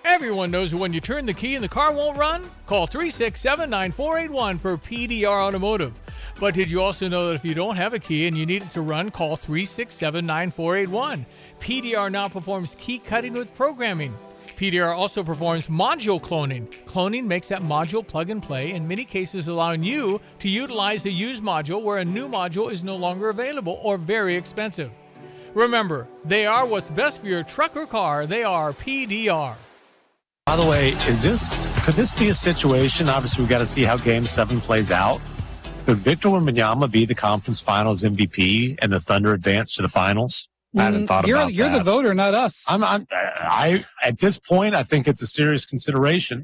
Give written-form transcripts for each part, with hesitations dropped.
Everyone knows when you turn the key and the car won't run? Call 367-9481 for PDR Automotive. But did you also know that if you don't have a key and you need it to run, call 367-9481. PDR now performs key cutting with programming. PDR also performs module cloning. Cloning makes that module plug and play, in many cases allowing you to utilize a used module where a new module is no longer available or very expensive. Remember, they are what's best for your truck or car. They are PDR. By the way, could this be a situation? Obviously, we've got to see how Game 7 plays out. Could Victor Wembanyama be the conference finals MVP and the Thunder advance to the finals? I haven't thought about that. You're the voter, not us. I at this point, I think it's a serious consideration.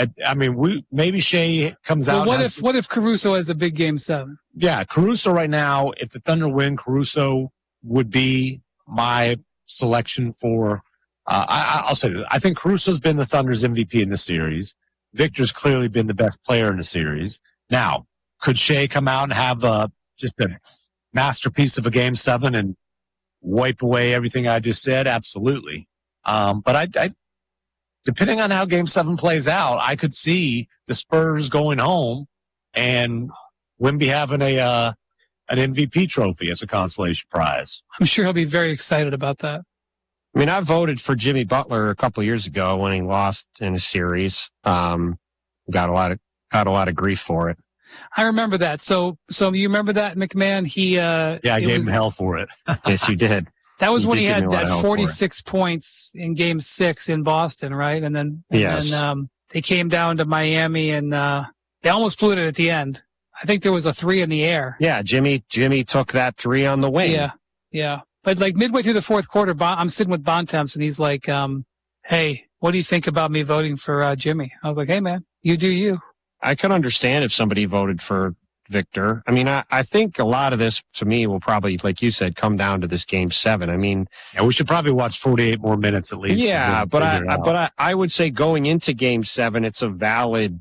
Maybe Shea comes out. What if Caruso has a big Game 7? Yeah, Caruso right now, if the Thunder win, Caruso would be my selection for I'll say this. I think Caruso's been the Thunder's MVP in the series. Victor's clearly been the best player in the series. Now, could Shea come out and have just a masterpiece of a Game 7 and wipe away everything I just said? Absolutely. But I depending on how Game 7 plays out, I could see the Spurs going home and Wemby having an MVP trophy as a consolation prize. I'm sure he'll be very excited about that. I mean, I voted for Jimmy Butler a couple of years ago when he lost in a series. Got a lot of grief for it. I remember that. So you remember that, McMahon? I gave him hell for it. Yes, you did. That was when he had that 46 points in Game 6 in Boston, right? And then they came down to Miami and they almost blew it at the end. I think there was a 3 in the air. Yeah, Jimmy took that 3 on the wing. Yeah. But like midway through the fourth quarter, I'm sitting with Bontemps and he's like, hey, what do you think about me voting for Jimmy? I was like, hey, man, you do you. I could understand if somebody voted for Victor. I mean, I think a lot of this, to me, will probably, like you said, come down to this Game 7. I mean, we should probably watch 48 more minutes at least. Yeah, but I would say going into Game 7, it's a valid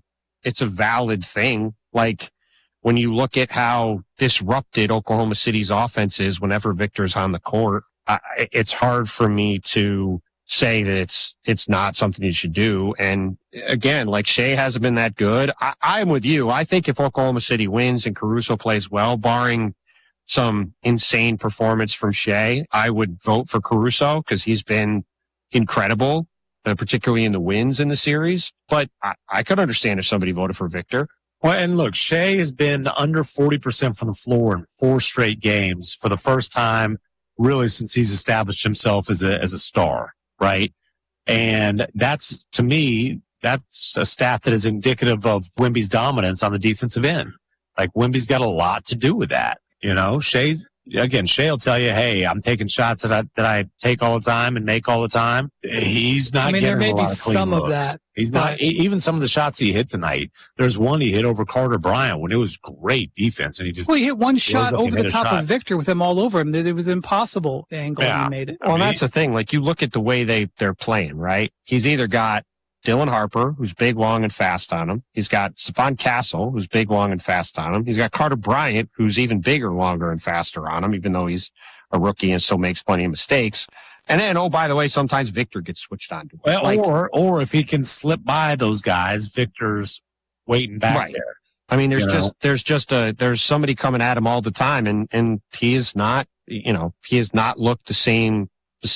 thing. Like, when you look at how disrupted Oklahoma City's offense is whenever Victor's on the court, it's hard for me to say that it's not something you should do. And again, like Shea hasn't been that good. I'm with you. I think if Oklahoma City wins and Caruso plays well, barring some insane performance from Shea, I would vote for Caruso because he's been incredible, particularly in the wins in the series. But I could understand if somebody voted for Victor. Well, and look, Shea has been under 40% from the floor in 4 straight games for the first time, really, since he's established himself as a star, right? And that's, to me, that's a stat that is indicative of Wemby's dominance on the defensive end. Like, Wemby's got a lot to do with that. You know, Shea will tell you, hey, I'm taking shots that I take all the time and make all the time. He's not getting there may a lot be of clean some looks. of that. He's not, even some of the shots he hit tonight. There's one he hit over Carter Bryant when it was great defense. And he hit one shot over the top of Victor with him all over him. It was impossible angle and he made it. Well, that's the thing. Like, you look at the way they're playing, right? He's either got Dylan Harper, who's big, long, and fast on him. He's got Stephon Castle, who's big, long, and fast on him. He's got Carter Bryant, who's even bigger, longer, and faster on him, even though he's a rookie and still makes plenty of mistakes. And then, oh, by the way, sometimes Victor gets switched on to him. Well, or if he can slip by those guys, Victor's waiting back there. I mean, there's somebody coming at him all the time, and he is not, he has not looked the same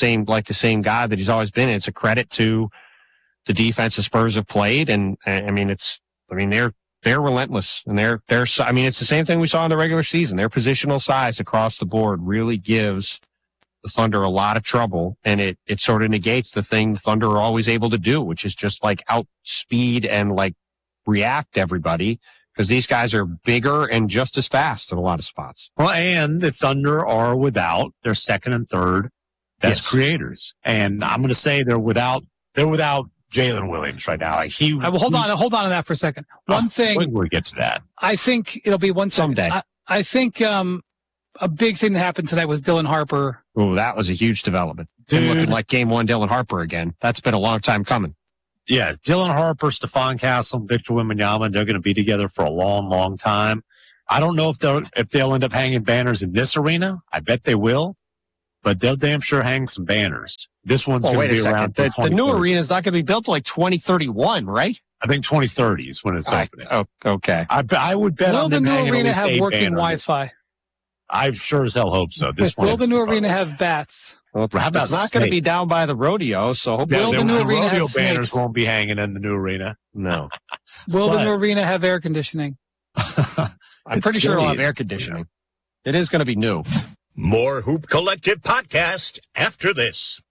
guy that he's always been. It's a credit to the defense the Spurs have played, and they're relentless, and it's the same thing we saw in the regular season. Their positional size across the board really gives the Thunder a lot of trouble, and it sort of negates the thing the Thunder are always able to do, which is just like outspeed and like react to everybody, because these guys are bigger and just as fast in a lot of spots. Well, and the Thunder are without their second and third best creators, and I'm going to say they're without Jalen Williams right now. Like hold on to that for a second. One thing, we'll get to that. I think it'll be one someday. I think a big thing that happened tonight was Dylan Harper. Oh, that was a huge development. Dude, looking like Game 1 Dylan Harper again. That's been a long time coming. Yeah, Dylan Harper, Stephon Castle, and Victor Wembanyama, they're going to be together for a long, long time. I don't know if they'll end up hanging banners in this arena. I bet they will, but they'll damn sure hang some banners. This one's going to be around the new arena is not going to be built till like 2031, right? I think 2030 is when it's opening. Oh, okay. I would bet on them. Will the new arena have working Wi-Fi? I sure as hell hope so. Will the new arena have bats? Well, it's not going to be down by the rodeo, so hopefully will the new arena have snakes? Banners won't be hanging in the new arena. No. Will the new arena have air conditioning? I'm pretty sure it'll have air conditioning. It is going to be new. More Hoop Collective podcast after this.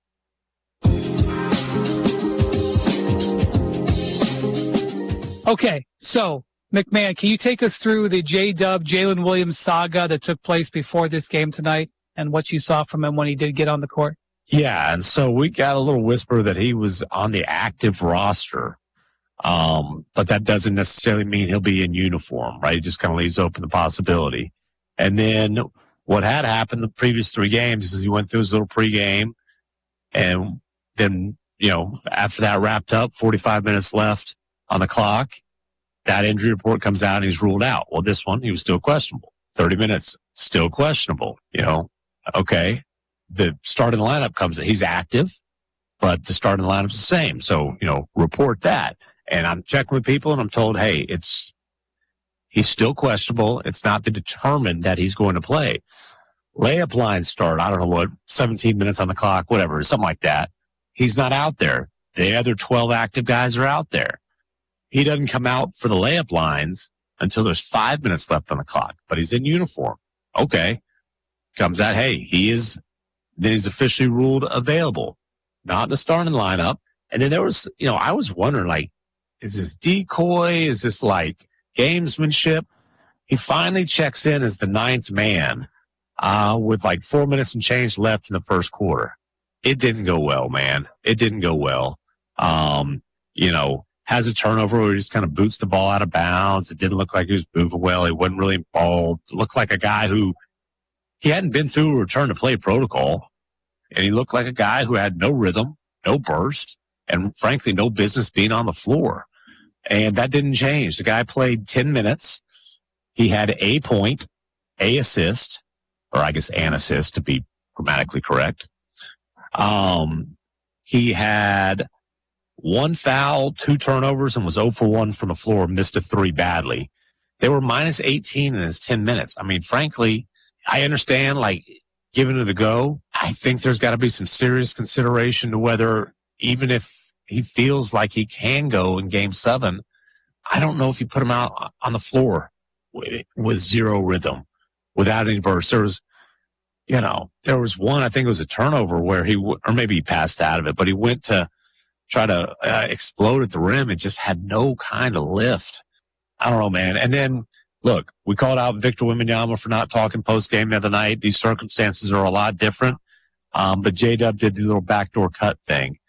Okay, so McMahon, can you take us through the J-Dub Jalen Williams saga that took place before this game tonight and what you saw from him when he did get on the court? Yeah, and so we got a little whisper that he was on the active roster, but that doesn't necessarily mean he'll be in uniform, right? It just kind of leaves open the possibility. And then what had happened the previous 3 games is he went through his little pregame, and then, after that wrapped up, 45 minutes left on the clock, that injury report comes out and he's ruled out. Well, this one, he was still questionable. 30 minutes, still questionable. Okay. The starting lineup comes in. He's active, but the starting lineup's the same. So, report that. And I'm checking with people and I'm told, hey, he's still questionable. It's not been determined that he's going to play. Layup lines start, I don't know what, 17 minutes on the clock, whatever, something like that. He's not out there. The other 12 active guys are out there. He doesn't come out for the layup lines until there's 5 minutes left on the clock, but he's in uniform. Okay. Comes out, hey, then he's officially ruled available, not in the starting lineup. And then there was, I was wondering, like, is this decoy? Is this like gamesmanship? He finally checks in as the 9th man, with like 4 minutes and change left in the first quarter. It didn't go well, man. It didn't go well. Has a turnover where he just kind of boots the ball out of bounds. It didn't look like he was moving well. He wasn't really involved. It looked like a guy who he hadn't been through a return to play protocol. And he looked like a guy who had no rhythm, no burst, and frankly, no business being on the floor. And that didn't change. The guy played 10 minutes. He had a point, a assist, or I guess an assist to be grammatically correct. He had 1 foul, 2 turnovers, and was 0 for 1 from the floor, missed a 3 badly. They were minus 18 in his 10 minutes. I mean, frankly, I understand, like, giving it a go. I think there's got to be some serious consideration to whether, even if he feels like he can go in Game 7, I don't know if you put him out on the floor with zero rhythm, without any burst. There was one, I think it was a turnover where or maybe he passed out of it, but he went to try to explode at the rim. It just had no kind of lift. I don't know, man. And then, look, we called out Victor Wembanyama for not talking post-game the other night. These circumstances are a lot different. But J-Dub did the little backdoor cut thing.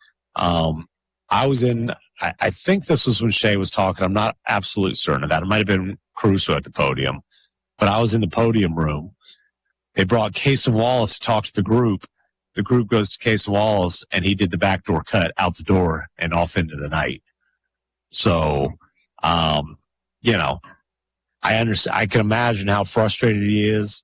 I think this was when Shea was talking. I'm not absolutely certain of that. It might have been Caruso at the podium. But I was in the podium room. They brought Cason Wallace to talk to the group. The group goes to Cason Wallace, and he did the backdoor cut out the door and off into the night. So, I understand. I can imagine how frustrated he is.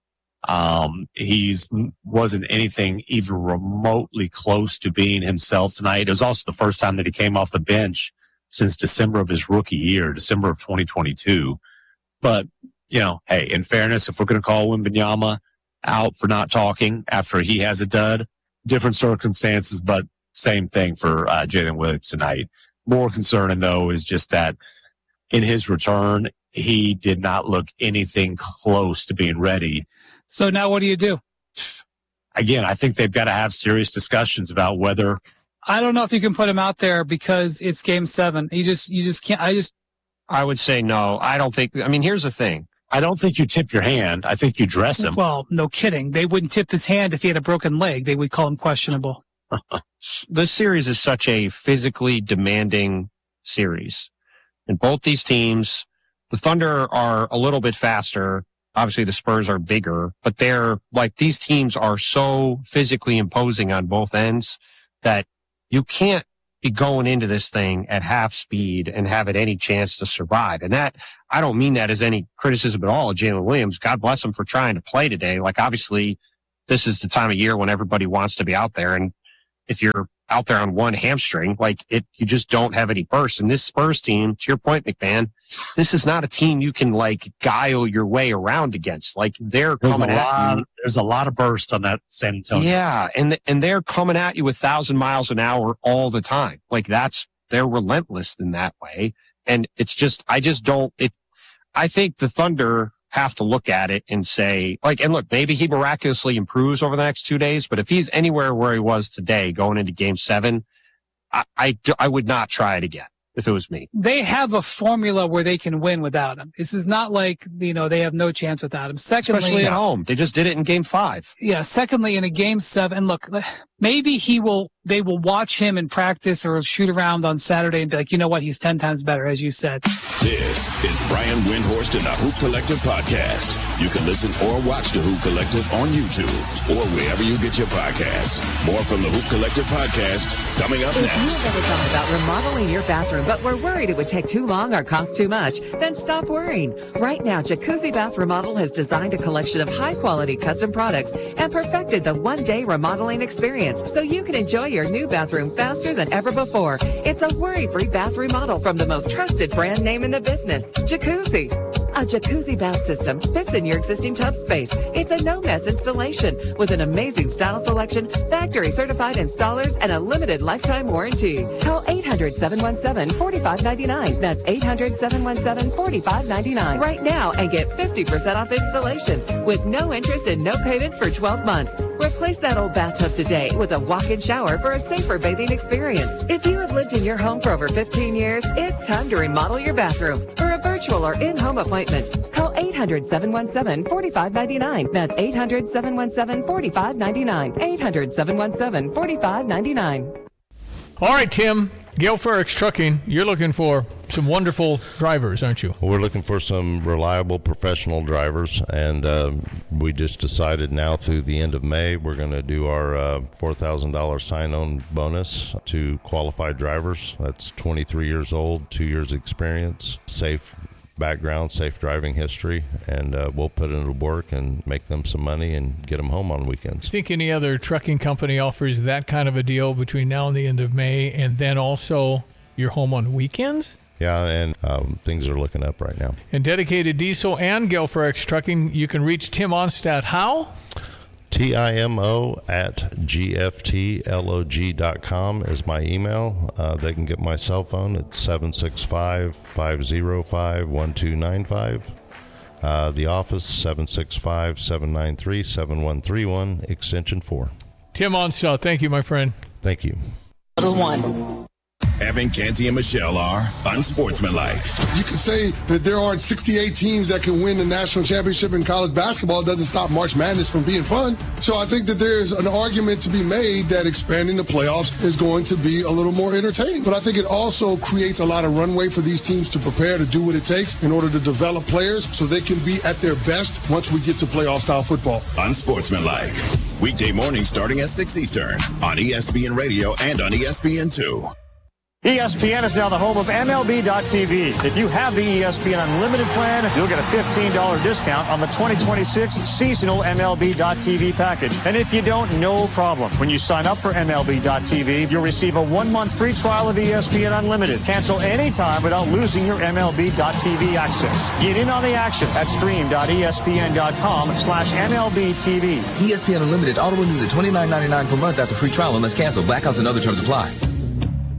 Wasn't anything even remotely close to being himself tonight. It was also the first time that he came off the bench since December of his rookie year, December of 2022. But, hey, in fairness, if we're going to call Wembanyama out for not talking after he has a dud, different circumstances, but same thing for Jalen Williams tonight. More concerning, though, is just that in his return, he did not look anything close to being ready. So now what do you do? Again, I think they've got to have serious discussions about whether. I don't know if you can put him out there because it's Game 7. You just can't. I would say no. I don't think. I mean, here's the thing. I don't think you tip your hand. I think you dress him. Well, no kidding. They wouldn't tip his hand if he had a broken leg. They would call him questionable. This series is such a physically demanding series. And both these teams, the Thunder are a little bit faster. Obviously, the Spurs are bigger, but these teams are so physically imposing on both ends that you can't be going into this thing at half speed and have it any chance to survive. And that, I don't mean that as any criticism at all of Jalen Williams. God bless him for trying to play today. Like, obviously, this is the time of year when everybody wants to be out there. And if you're out there on one hamstring, you just don't have any burst. And this Spurs team, to your point, McMahon, this is not a team you can guile your way around against. They're coming at you. There's a lot of burst on that San Antonio. Yeah. And they're coming at you 1,000 miles an hour all the time. They're relentless in that way. And it's just, I think the Thunder have to look at it and say, and look, maybe he miraculously improves over the next 2 days, but if he's anywhere where he was today going into game 7, I would not try it again if it was me. They have a formula where they can win without him. This is not they have no chance without him. Secondly, especially at home. They just did it in game 5. Yeah. Secondly, in a game 7, look, maybe they will watch him in practice or shoot around on Saturday and be like, you know what? He's 10 times better, as you said. This is Brian Windhorst and the Hoop Collective podcast. You can listen or watch the Hoop Collective on YouTube or wherever you get your podcasts. More from the Hoop Collective podcast coming up next. If you've ever thought about remodeling your bathroom but were worried it would take too long or cost too much, then stop worrying. Right now, Jacuzzi Bath Remodel has designed a collection of high-quality custom products and perfected the one-day remodeling experience so you can enjoy your new bathroom faster than ever before. It's a worry-free bath remodel from the most trusted brand name in the business, Jacuzzi. A jacuzzi bath system fits in your existing tub space. It's a no-mess installation with an amazing style selection, factory-certified installers, and a limited lifetime warranty. Call 800-717-4599. That's 800-717-4599 right now and get 50% off installations with no interest and no payments for 12 months. Replace that old bathtub today with a walk-in shower for a safer bathing experience. If you have lived in your home for over 15 years, it's time to remodel your bathroom. For a virtual or in-home appointment, call 800-717-4599. That's 800-717-4599. 800-717-4599. All right, Tim, Gale Ferrex Trucking, you're looking for some wonderful drivers, aren't you? We're looking for some reliable professional drivers, and we just decided now through the end of May we're going to do our $4,000 sign-on bonus to qualified drivers. That's 23 years old, 2 years experience, safe background, safe driving history, and we'll put it into work and make them some money and get them home on weekends. Do you think any other trucking company offers that kind of a deal between now and the end of May, and then also you're home on weekends? Yeah, and things are looking up right now. And Dedicated Diesel and Gale Ferrex Trucking, you can reach Tim Onstad how? TIMO@GFTLOG.com is my email. They can get my cell phone at 765-505-1295. The office, 765-793-7131, extension 4. Tim Onstad, thank you, my friend. Thank you. Evan, Canty, and Michelle are unsportsmanlike. You can say that there aren't 68 teams that can win the national championship in college basketball. It doesn't stop March Madness from being fun. So I think that there's an argument to be made that expanding the playoffs is going to be a little more entertaining. But I think it also creates a lot of runway for these teams to prepare to do what it takes in order to develop players so they can be at their best once we get to playoff-style football. Unsportsmanlike. Weekday mornings starting at 6 Eastern on ESPN Radio and on ESPN2. ESPN is now the home of MLB.tv. If you have the ESPN Unlimited plan, you'll get a $15 discount on the 2026 seasonal MLB.tv package. And if you don't, no problem. When you sign up for MLB.tv, you'll receive a 1-month free trial of ESPN Unlimited. Cancel anytime without losing your MLB.tv access. Get in on the action at stream.espn.com/MLBTV. ESPN Unlimited auto renews at $29.99 per month after free trial unless canceled. Blackouts and other terms apply.